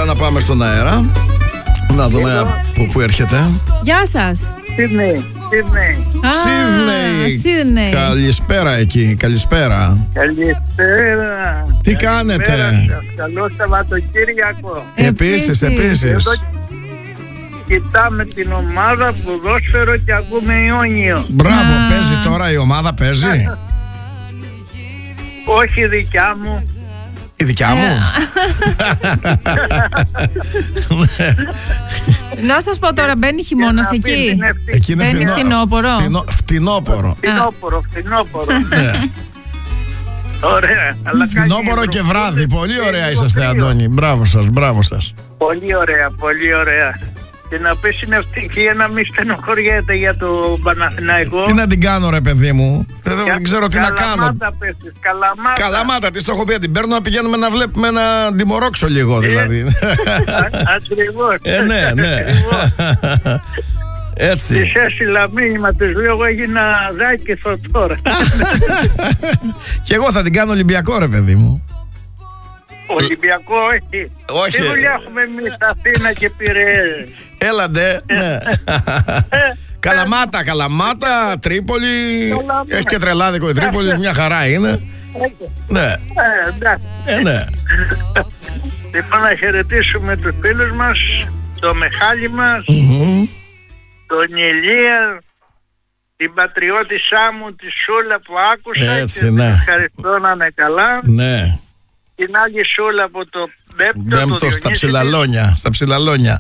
Έλα να πάμε στον αέρα. Να δούμε που έρχεται. Γεια σας. Σίδνεϊ. Καλησπέρα εκεί, καλησπέρα. Καλησπέρα. Τι κάνετε? Καλό Σαββατοκύριακο. Επίσης. Εδώ κοιτάμε την ομάδα ποδόσφαιρο και ακούμε Ιόνιο. Μπράβο, παίζει τώρα η ομάδα, παίζει. Όχι δικιά μου. Η δικιά μου. Να σας πω τώρα, μπαίνει χειμώνας εκεί. Εκεί είναι Μπαίνει φθινόπορο. Φθινόπορο. Φθινόπορο. Ωραία. Φθινόπορο και βράδυ. Πολύ ωραία είσαστε, Αντώνη. Μπράβο σας. Πολύ ωραία. Και να πέσει είναι ευτυχία να μην στενοχωριέται για το Παναθηναϊκό. Τι να την κάνω, ρε παιδί μου? Δεν ξέρω τι να κάνω. Καλαμάτα πέσεις, Καλαμάτα, τι το έχω πει. Την παίρνω να πηγαίνουμε να βλέπουμε ένα τιμωρόξο λίγο, δηλαδή. Ακριβώς. Ναι. Έτσι. Της έστειλα μήνυμα, της λέω εγώ έγινα Ζάκηθο τώρα. Και εγώ θα την κάνω Ολυμπιακό, ρε παιδί μου. Ολυμπιακό όχι. Τι δουλειά έχουμε εμείς Αθήνα και Πειραιές. Έλαντε. Καλαμάτα, Τρίπολη. Έχει και τρελάδικο η Τρίπολη, μια χαρά είναι. Ναι. Ναι. Λοιπόν, να χαιρετήσουμε τους φίλους μας, το Μεχάλη μας, τον Ηλία, την πατριώτησά μου, τη Σούλα που άκουσα. Έτσι, και ναι. ευχαριστώ να είναι καλά. Ναι. Την άλλη Σούλα από το Πέμπτο στα Ψηλαλόνια. Ψηλαλόνια,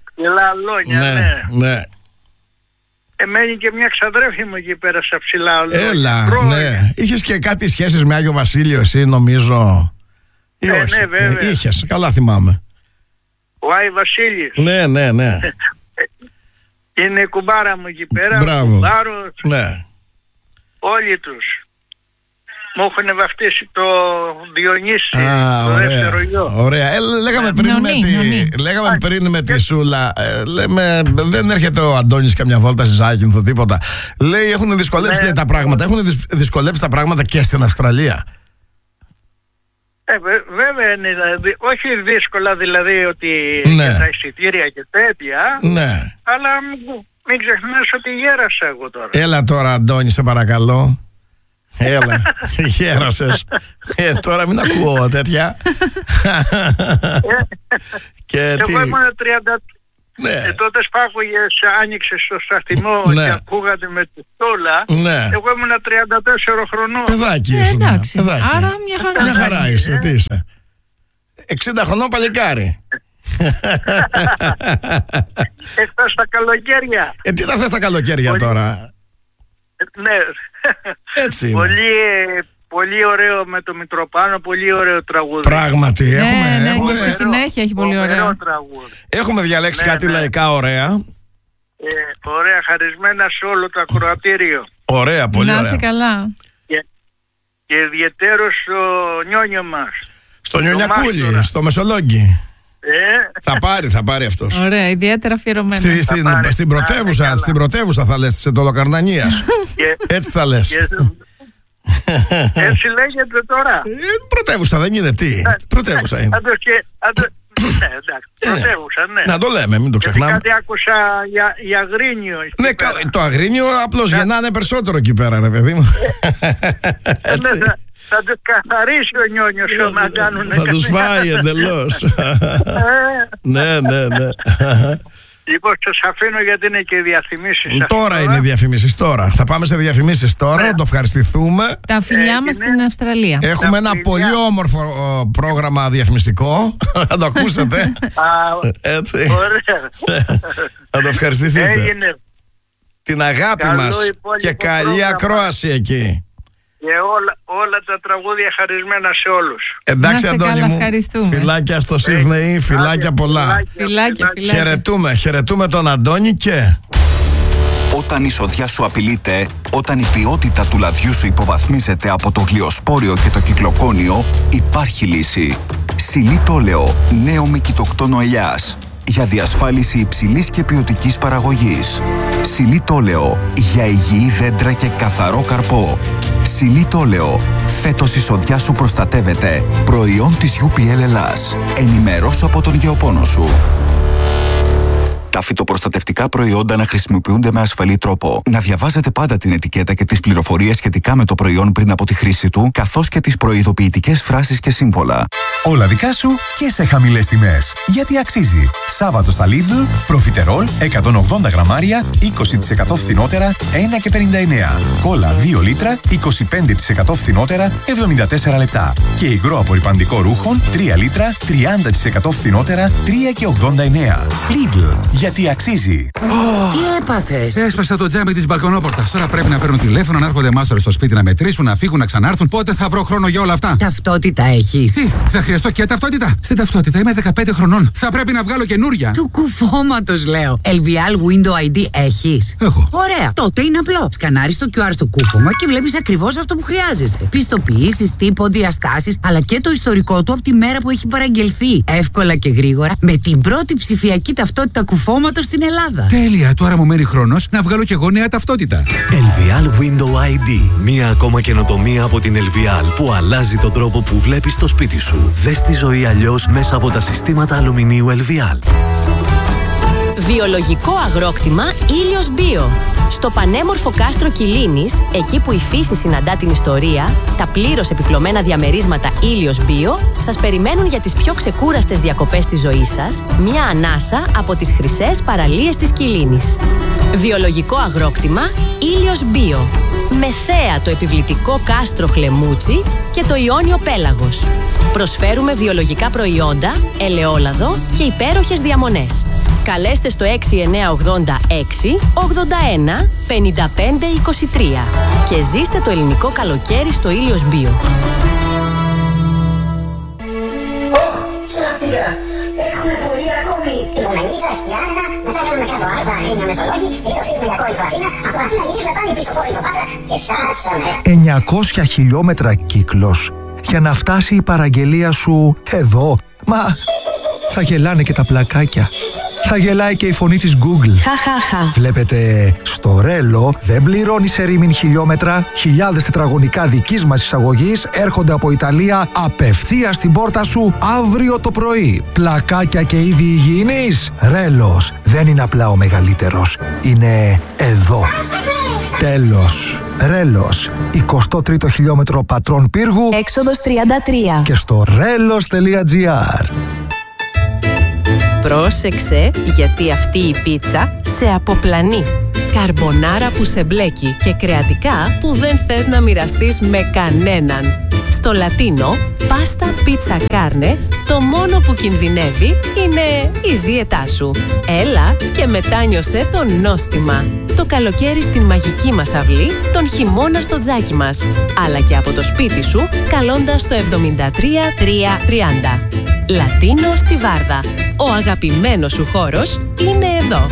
ναι. Μένει και μια ξαδρέφη μου εκεί πέρα στα Ψηλαλόνια. Έλα, ναι. Είχες και κάτι σχέσεις με Άγιο Βασίλειο εσύ, νομίζω? Ή όχι? Ναι, βέβαια. Είχες, καλά θυμάμαι. Ο Άι Βασίλης. Ναι. Είναι η κουμπάρα μου εκεί πέρα. Μπράβο. Κουμπάρος, Ναι. όλοι τους. Μου έχουν βαφτίσει το Διονύση, το ωραία. δεύτερο γιο. Ωραία. Λέγαμε πριν με τη Σούλα. Δεν έρχεται ο Αντώνης καμιά βόλτα στη Ζάκυνθο, τίποτα. Λέει έχουν δυσκολέψει λέει, τα πράγματα. Έχουν δυσκολέψει τα πράγματα και στην Αυστραλία. Βέβαια είναι, δηλαδή, όχι δύσκολα δηλαδή ότι για τα εισιτήρια και τέτοια. Ναι. Αλλά μην ξεχνάς ότι γέρασα εγώ τώρα. Έλα τώρα, Αντώνη, σε παρακαλώ. Έλα, γέρασες. Τώρα μην ακούω τέτοια. Και εγώ ήμουν 30. Ναι. Τότε Σπάκογες άνοιξε στο σταθμό και ακούγατε με τη Στόλα. Ναι. Εγώ ήμουν 34 χρονών. Παιδάκι ήσουν. Εντάξει, άρα μια χαρά. Μια χαρά είσαι, τι είσαι? 60 χρονών παλικάρι. Εκτός τα καλοκαίρια. Τι θα θες τα καλοκαίρια τώρα? Ναι. Έτσι είναι. Πολύ ωραίο με το Μητροπάνο, πολύ ωραίο τραγούδι. Πράγματι, έχουμε στη συνέχεια έχει πολύ ωραίο τραγούδι. Έχουμε διαλέξει κάτι λαϊκά ωραία. Ωραία, χαρισμένα σε όλο το ακροατήριο. Ωραία, πολύ ωραία. Να είσαι καλά. Και ιδιαιτέρως στο Νιόνιο μας. Στο Νιονιακούλι, στο Μεσολόγγι. Θα πάρει αυτός. Ωραία, ιδιαίτερα αφιερωμένο. Στην πρωτεύουσα θα λες της Ετωλοκαρνανίας. Έτσι θα λες. Έτσι λέγεται τώρα. Πρωτεύουσα δεν είναι, τι? Πρωτεύουσα είναι. Ναι, εντάξει, πρωτεύουσα, ναι. Να το λέμε, μην το ξεχνάμε. Κάτι άκουσα για Αγρίνιο. Ναι, το Αγρίνιο απλώς γεννάνε περισσότερο εκεί πέρα, ρε παιδί μου. Θα τους καθαρίσει ο Νιόνιος να κάνουν. Θα τους φάει εντελώς. Ναι. Λοιπόν, σας αφήνω γιατί είναι και διαφημίσεις. Τώρα είναι διαφημίσεις, τώρα. Θα πάμε σε διαφημίσεις τώρα, να το ευχαριστηθούμε. Τα φιλιά μας στην Αυστραλία. Έχουμε ένα πολύ όμορφο πρόγραμμα διαφημιστικό. Θα το ακούσετε. Έτσι. Ωραία. Θα το ευχαριστηθείτε. Έγινε. Την αγάπη μας και καλή ακρόαση εκεί. Και όλα τα τραγούδια χαρισμένα σε όλους. Εντάξει, Αντώνη μου, φιλάκια στο Σίδνεϊ, φιλάκια πολλά. Φιλάκια. Χαιρετούμε τον Αντώνη και... Όταν η σοδιά σου απειλείται, όταν η ποιότητα του λαδιού σου υποβαθμίζεται από το γλυοσπόριο και το κυκλοκόνιο, υπάρχει λύση. Xylitoleo, νέο με κοιτοκτόνο ελιάς. Για διασφάλιση υψηλής και ποιοτικής παραγωγής. Xylitoleo, για υγιή δέντρα και καθαρό καρπό. Σιλίτ Όλεο. Φέτος η σοδιά σου προστατεύεται. Προϊόν της UPL Ελλάς. Ενημερώσου από τον γεωπόνο σου. Τα φυτοπροστατευτικά προϊόντα να χρησιμοποιούνται με ασφαλή τρόπο. Να διαβάζετε πάντα την ετικέτα και τις πληροφορίες σχετικά με το προϊόν πριν από τη χρήση του, καθώς και τις προειδοποιητικές φράσεις και σύμβολα. Όλα δικά σου και σε χαμηλές τιμές. Γιατί αξίζει. Σάββατο στα Lidl, προφιτερόλ 180 γραμμάρια, 20% φθηνότερα, 1,59. Κόλλα 2 λίτρα, 25% φθηνότερα, 74 λεπτά. Και υγρό απορρυπαντικό ρούχων, 3 λίτρα, 30% φθηνότερα, 3,89. Lidl. Γιατί αξίζει. Τι έπαθες? Έσπασα το τζάμι της μπαλκονόπορτας. Τώρα πρέπει να παίρνουν τηλέφωνο, να έρχονται μάστορες στο σπίτι να μετρήσουν, να φύγουν, να ξανάρθουν. Πότε θα βρω χρόνο για όλα αυτά? Ταυτότητα έχεις? Τι, θα χρειαστώ και ταυτότητα? Στην ταυτότητα είμαι 15 χρονών. Θα πρέπει να βγάλω καινούρια. Του κουφώματος λέω. LVL Window ID έχεις? Έχω. Ωραία. Τότε είναι απλό. Σκανάρεις το QR στο κούφωμα και βλέπεις ακριβώς αυτό που χρειάζεσαι. Πιστοποιήσεις, τύπο, διαστάσεις, αλλά και το ιστορικό του από τη μέρα που έχει παραγγελθεί. Εύκολα και γρήγορα με την πρώτη ψηφιακή ταυτότητα κουφώματος στην Ελλάδα. Τέλεια. Τώρα μου μένει χρόνος να βγάλω κι εγώ νέα ταυτότητα. LVL Window ID. Μία ακόμα καινοτομία από την LVL που αλλάζει τον τρόπο που βλέπεις το σπίτι σου. Δες τη ζωή αλλιώς μέσα από τα συστήματα αλουμινίου LVL. Βιολογικό αγρόκτημα Ήλιος Bio. Στο πανέμορφο κάστρο Κιλίνης, εκεί που η φύση συναντά την ιστορία, τα πλήρως επιπλωμένα διαμερίσματα Ήλιος Bio σας περιμένουν για τις πιο ξεκούραστες διακοπές της ζωής σας, μια ανάσα από τις χρυσές παραλίες της Κιλίνης. Βιολογικό αγρόκτημα Ήλιος Bio. Με θέα το επιβλητικό κάστρο Χλεμούτσι και το Ιόνιο Πέλαγος. Προσφέρουμε βιολογικά προϊόντα, ελαιόλαδο και υπέροχες διαμονές. Καλέστε στο 6986 81 55 23 και ζήστε το ελληνικό καλοκαίρι στο Ήλιος Bio. Έχουμε πολύ ακόμη. Υπομενίτσα, Γιάννενα, μετά κάνουμε κάτω Άρτα, Αγρίνιο, Μεσολόγγι, τελειοφύγουμε για Κόρινθο Αθήνα, από Αθήνα γυρίζουμε πάλι πίσω Κόρινθο Πάτρα και φτάσαμε. 900 χιλιόμετρα κύκλος για να φτάσει η παραγγελία σου εδώ. Μα θα γελάνε και τα πλακάκια. Θα γελάει και η φωνή της Google. Βλέπετε, στο Ρέλο δεν πληρώνει σε ρήμην χιλιόμετρα. Χιλιάδες τετραγωνικά δικής μας εισαγωγής έρχονται από Ιταλία απευθείας στην πόρτα σου αύριο το πρωί. Πλακάκια και είδη υγιεινής. Ρέλος δεν είναι απλά ο μεγαλύτερος. Είναι εδώ. Τέλος. Ρέλος, 23ο χιλιόμετρο Πατρών Πύργου, Έξοδος 33. και στο relos.gr. Πρόσεξε, γιατί αυτή η πίτσα σε αποπλανεί. Καρμπονάρα που σε μπλέκει και κρεατικά που δεν θες να μοιραστείς με κανέναν. Στο Λατίνο, πάστα πίτσα κάρνε, το μόνο που κινδυνεύει είναι η δίαιτά σου. Έλα και μετάνιωσέ το νόστιμα. Το καλοκαίρι στην μαγική μας αυλή, τον χειμώνα στο τζάκι μας. Αλλά και από το σπίτι σου, καλώντας το 73330. Λατίνο στη Βάρδα. Ο αγαπημένος σου χώρος είναι εδώ.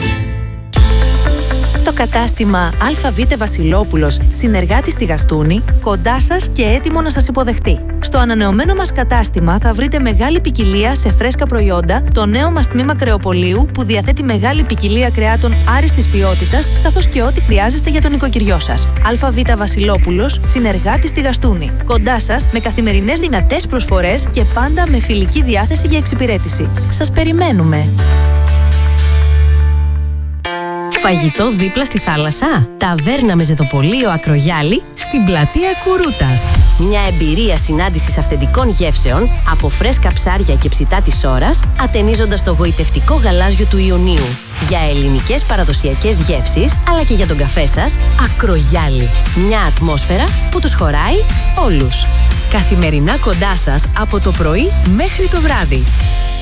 Το κατάστημα ΑΒ Βασιλόπουλος, συνεργάτης στη Γαστούνη, κοντά σας και έτοιμο να σας υποδεχτεί. Στο ανανεωμένο μας κατάστημα θα βρείτε μεγάλη ποικιλία σε φρέσκα προϊόντα, το νέο μας τμήμα κρεοπολίου που διαθέτει μεγάλη ποικιλία κρεάτων άριστης ποιότητας, καθώς και ό,τι χρειάζεστε για τον νοικοκυριό σας. ΑΒ Βασιλόπουλος, συνεργάτης στη Γαστούνη. Κοντά σας με καθημερινές δυνατές προσφορές και πάντα με φιλική διάθεση για εξυπηρέτηση. Σας περιμένουμε! Φαγητό δίπλα στη θάλασσα. Ταβέρνα με ζεδοπολείο Ακρογιάλη στην πλατεία Κουρούτας. Μια εμπειρία συνάντησης αυθεντικών γεύσεων από φρέσκα ψάρια και ψητά της ώρας, ατενίζοντας το γοητευτικό γαλάζιο του Ιωνίου. Για ελληνικές παραδοσιακές γεύσεις, αλλά και για τον καφέ σας, Ακρογιάλη. Μια ατμόσφαιρα που τους χωράει όλους. Καθημερινά κοντά σας από το πρωί μέχρι το βράδυ.